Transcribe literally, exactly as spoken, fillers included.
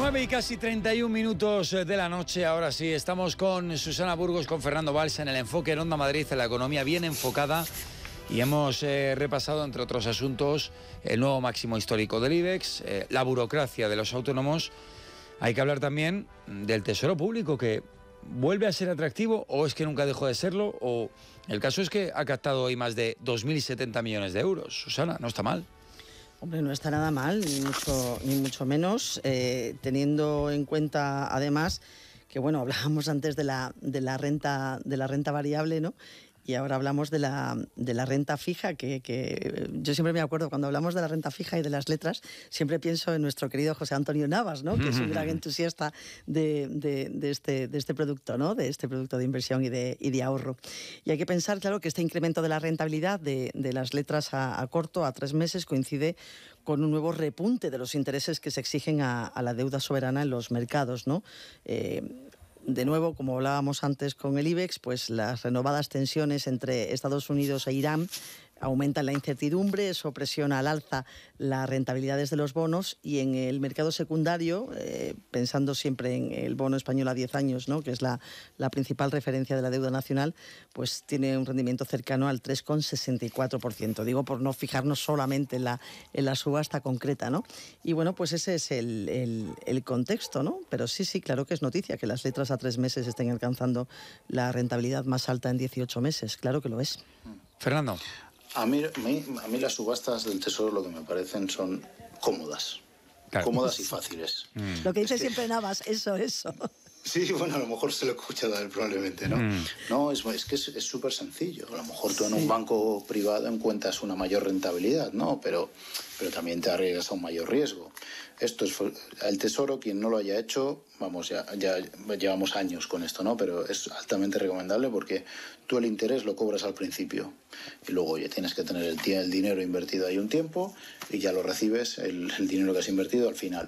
nueve y casi treinta y un minutos de la noche, ahora sí, estamos con Susana Burgos, con Fernando Valls en el enfoque en Onda Madrid, en la economía bien enfocada, y hemos eh, repasado, entre otros asuntos, el nuevo máximo histórico del IBEX, eh, la burocracia de los autónomos. Hay que hablar también del tesoro público, que vuelve a ser atractivo, o es que nunca dejó de serlo, o el caso es que ha captado hoy más de dos mil setenta millones de euros. Susana, no está mal. Hombre, no está nada mal, ni mucho, ni mucho menos, eh, teniendo en cuenta, además, que bueno, hablábamos antes de la, de la renta, de la renta variable, ¿no? Y ahora hablamos de la, de la renta fija, que, que yo siempre me acuerdo, cuando hablamos de la renta fija y de las letras, siempre pienso en nuestro querido José Antonio Navas, ¿no? Que es un gran entusiasta de, de, de, este, de este producto, ¿no? De este producto de inversión y de, y de ahorro. Y hay que pensar, claro, que este incremento de la rentabilidad de, de las letras a, a corto, a tres meses, coincide con un nuevo repunte de los intereses que se exigen a, a la deuda soberana en los mercados, ¿no? Eh, De nuevo, como hablábamos antes con el IBEX, pues las renovadas tensiones entre Estados Unidos e Irán aumentan la incertidumbre, eso presiona al alza las rentabilidades de los bonos, y en el mercado secundario, eh, pensando siempre en el bono español a diez años, ¿no? Que es la, la principal referencia de la deuda nacional, pues tiene un rendimiento cercano al tres coma sesenta y cuatro por ciento. Digo, por no fijarnos solamente en la, en la subasta concreta, ¿no? Y bueno, pues ese es el, el, el contexto, ¿no? Pero sí, sí, claro que es noticia que las letras a tres meses estén alcanzando la rentabilidad más alta en dieciocho meses. Claro que lo es. Fernando. A mí, a mí, a mí las subastas del Tesoro lo que me parecen son cómodas. Claro. Cómodas y fáciles. Mm. Lo que dice es que... siempre Navas, eso, eso. Sí, bueno, a lo mejor se lo he escuchado a él probablemente, ¿no? Mm. No, es, es que es súper sencillo. A lo mejor tú en un banco privado encuentras una mayor rentabilidad, ¿no? Pero, pero también te arriesgas a un mayor riesgo. Esto es el Tesoro, quien no lo haya hecho, vamos, ya, ya llevamos años con esto, ¿no? Pero es altamente recomendable porque tú el interés lo cobras al principio y luego ya tienes que tener el, el dinero invertido ahí un tiempo y ya lo recibes, el, el dinero que has invertido al final.